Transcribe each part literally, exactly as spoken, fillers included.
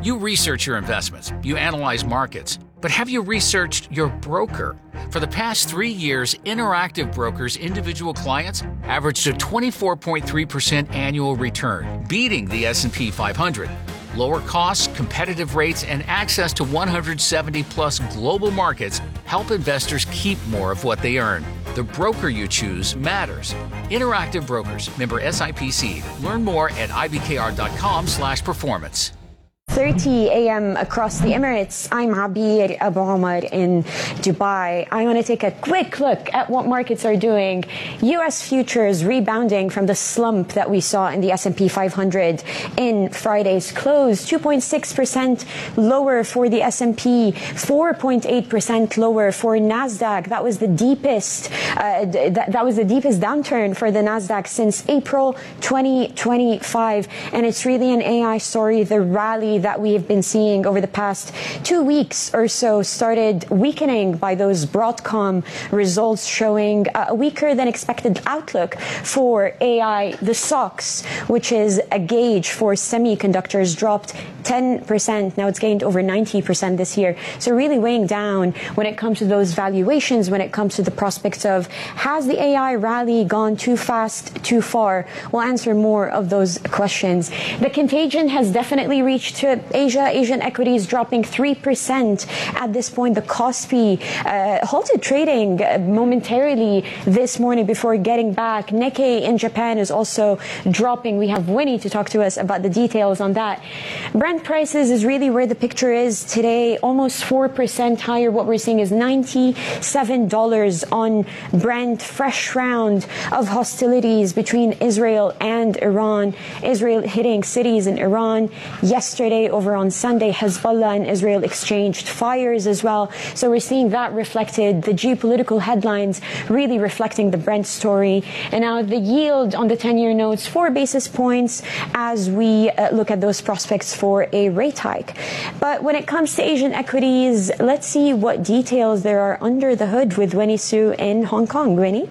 You research your investments, you analyze markets, but have you researched your broker? For the past three years, Interactive Brokers' individual clients averaged a twenty-four point three percent annual return, beating the S and P five hundred. Lower costs, competitive rates, and access to one hundred seventy plus global markets help investors keep more of what they earn. The broker you choose matters. Interactive Brokers, member S I P C. Learn more at I B K R dot com slash performance. thirty a m across the Emirates. I'm Abir Abu Omar in Dubai. I want to take a quick look at what markets are doing. U S futures rebounding from the slump that we saw in the S and P five hundred in Friday's close. two point six percent lower for the S and P, four point eight percent lower for NASDAQ. That was the deepest, uh, that, that was the deepest downturn for the NASDAQ since April twenty twenty-five. And it's really an A I story. The rally that we have been seeing over the past two weeks or so started weakening by those Broadcom results showing a weaker than expected outlook for A I. The S O X, which is a gauge for semiconductors, dropped ten percent. Now it's gained over ninety percent this year. So really weighing down when it comes to those valuations, when it comes to the prospects of, has the A I rally gone too fast, too far? We'll answer more of those questions. The contagion has definitely reached to Asia. Asian equities dropping three percent at this point. The Kospi uh, halted trading momentarily this morning before getting back. Nikkei in Japan is also dropping. We have Winnie to talk to us about the details on that. Brent prices is really where the picture is today, almost four percent higher. What we're seeing is ninety-seven dollars on Brent. Fresh round of hostilities between Israel and Iran. Israel hitting cities in Iran yesterday. Over on Sunday, Hezbollah and Israel exchanged fires as well. So we're seeing that reflected, the geopolitical headlines really reflecting the Brent story. And now the yield on the ten-year notes, four basis points as we uh, look at those prospects for a rate hike. But when it comes to Asian equities, let's see what details there are under the hood with Winnie Su in Hong Kong. Winnie?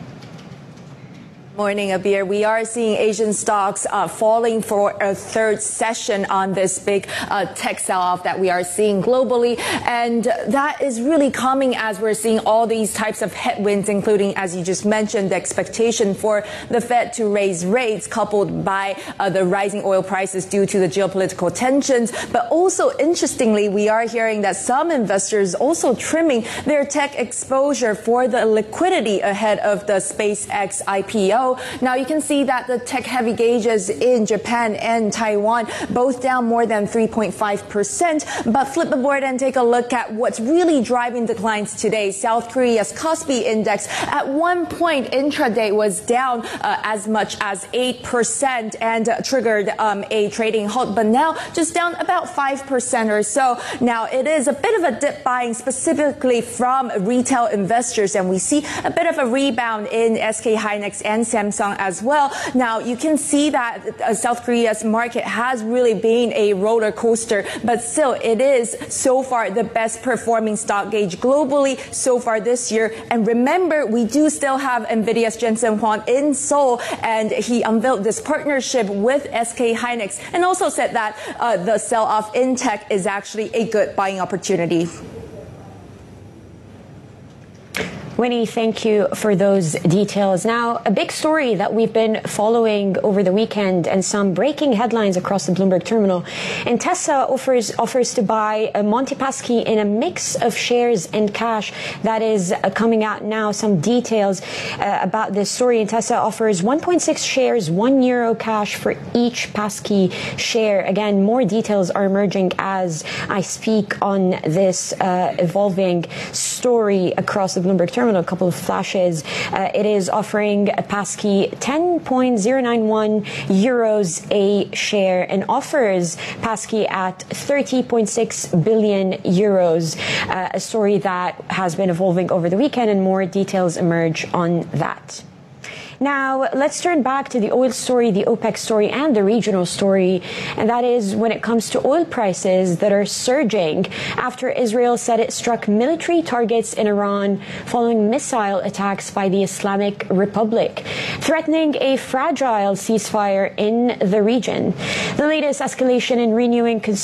Morning, Abir. We are seeing Asian stocks uh, falling for a third session on this big uh, tech sell-off that we are seeing globally. And that is really coming as we're seeing all these types of headwinds, including, as you just mentioned, the expectation for the Fed to raise rates, coupled by uh, the rising oil prices due to the geopolitical tensions. But also, interestingly, we are hearing that some investors also trimming their tech exposure for the liquidity ahead of the SpaceX I P O. Now you can see that the tech-heavy gauges in Japan and Taiwan both down more than three point five percent. But flip the board and take a look at what's really driving declines today. South Korea's Kospi index at one point intraday was down uh, as much as eight percent and uh, triggered um, a trading halt, but now just down about five percent or so. Now it is a bit of a dip buying specifically from retail investors, and we see a bit of a rebound in S K Hynix and Samsung as well. Now, you can see that uh, South Korea's market has really been a roller coaster, but still, it is so far the best performing stock gauge globally so far this year. And remember, we do still have NVIDIA's Jensen Huang in Seoul, and he unveiled this partnership with S K Hynix and also said that uh, the sell-off in tech is actually a good buying opportunity. Winnie, thank you for those details. Now, a big story that we've been following over the weekend and some breaking headlines across the Bloomberg terminal. Intesa offers offers to buy a Monte Paschi in a mix of shares and cash. That is uh, coming out now. Some details uh, about this story. Intesa offers one point six shares, one euro cash for each Paschi share. Again, more details are emerging as I speak on this uh, evolving story across the Bloomberg terminal. A couple of flashes. Uh, it is offering a Paschi ten point zero nine one euros a share and offers Paschi at thirty point six billion euros. Uh, a story that has been evolving over the weekend, and more details emerge on that. Now, let's turn back to the oil story, the OPEC story, and the regional story. And that is when it comes to oil prices that are surging after Israel said it struck military targets in Iran following missile attacks by the Islamic Republic, threatening a fragile ceasefire in the region. The latest escalation in renewing